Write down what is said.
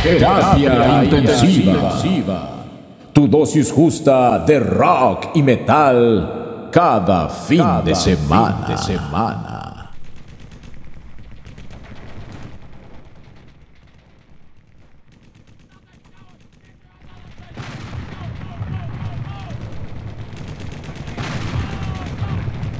Terapia intensiva. Tu dosis justa de rock y metal cada fin de semana.